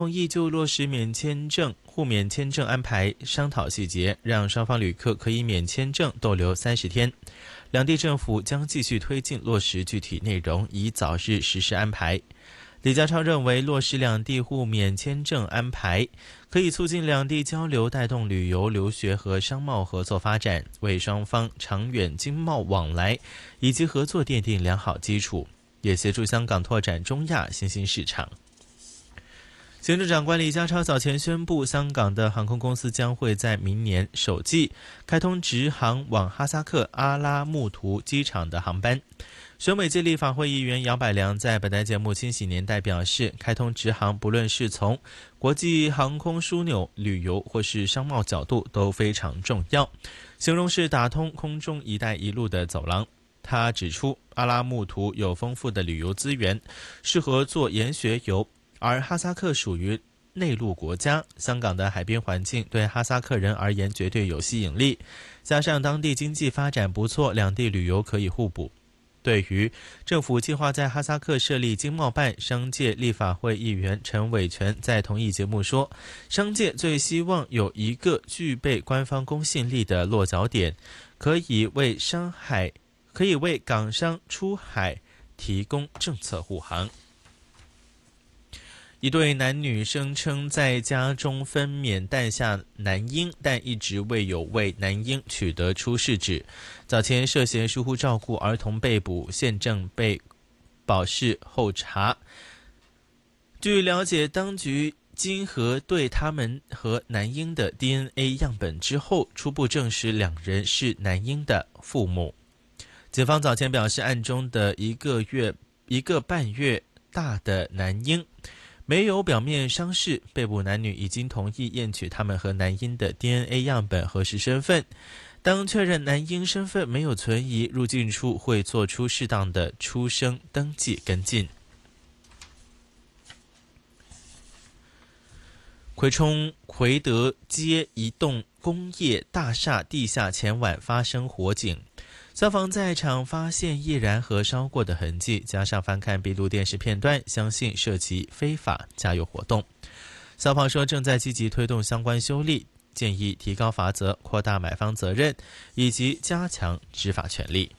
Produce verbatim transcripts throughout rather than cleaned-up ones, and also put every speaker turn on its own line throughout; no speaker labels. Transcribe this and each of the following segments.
同意就落实免签证、互免签证安排商讨细节，让双方旅客可以免签证逗留三十天。两地政府将继续推进落实具体内容，以早日实施安排。李家超认为，落实两地互免签证安排，可以促进两地交流，带动旅游、留学和商贸合作发展，为双方长远经贸往来以及合作奠定良好基础，也协助香港拓展中亚新兴市场。行政长官李家超早前宣布，香港的航空公司将会在明年首季开通直航往哈萨克阿拉木图机场的航班。选委界立法会议员姚百良在本台节目《千禧年代》表示，开通直航不论是从国际航空枢纽、旅游或是商贸角度都非常重要，形容是打通空中一带一路的走廊。他指出，阿拉木图有丰富的旅游资源，适合做研学游，而哈萨克属于内陆国家，香港的海边环境对哈萨克人而言绝对有吸引力，加上当地经济发展不错，两地旅游可以互补。对于政府计划在哈萨克设立经贸办，商界立法会议员陈伟全在同一节目说，商界最希望有一个具备官方公信力的落脚点，可以为商海可以为港商出海提供政策护航。一对男女声称在家中分娩诞下男婴，但一直未有为男婴取得出世纸。早前涉嫌疏忽照顾儿童被捕，现正被保释候查。据了解，当局经核对他们和男婴的 D N A 样本之后，初步证实两人是男婴的父母。警方早前表示，案中的一个月一个半月大的男婴没有表面伤势，被捕男女已经同意验取他们和男婴的 D N A 样本核实身份。当确认男婴身份没有存疑，入境处会做出适当的出生登记跟进。葵涌葵德街一栋工业大厦地下前晚发生火警，消防在场发现易燃和烧过的痕迹，加上翻看闭路电视片段，相信涉及非法加油活动。消防说正在积极推动相关修例，建议提高罚则，扩大买方责任，以及加强执法权力。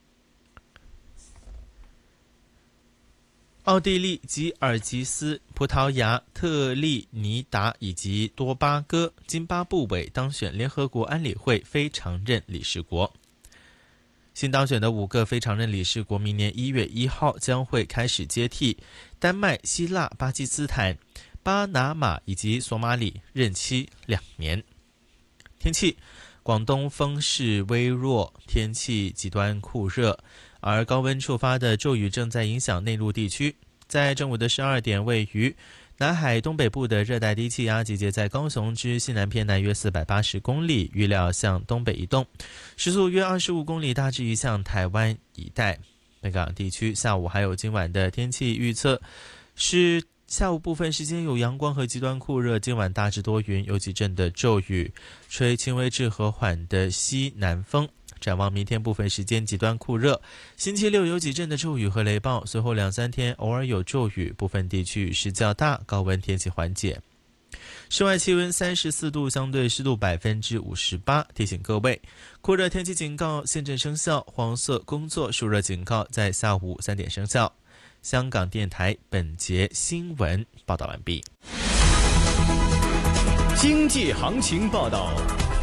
奥地利、吉尔吉斯、葡萄牙、特立尼达以及多巴哥、津巴布韦当选联合国安理会非常任理事国。新当选的五个非常任理事国明年一月一号将会开始接替丹麦、希腊、巴基斯坦、巴拿马以及索马里，任期两年。天气，广东风势微弱，天气极端酷热，而高温触发的骤雨正在影响内陆地区。在正午的十二点，位于南海东北部的热带低气压集结在高雄之西南偏南约四百八十公里，预料向东北移动，时速约二十五公里，大致移向台湾一带。本港地区下午还有今晚的天气预测是下午部分时间有阳光和极端酷热，今晚大致多云，有几阵的骤雨，吹轻微至和缓的西南风。展望明天部分时间极端酷热，星期六有几阵的骤雨和雷暴，随后两三天偶尔有骤雨，部分地区雨势较大，高温天气缓解。室外气温三十四度，相对湿度百分之五十八。提醒各位，酷热天气警告现正生效，黄色工作暑热警告在下午三点生效。香港电台本节新闻报道完毕。
经济行情报道。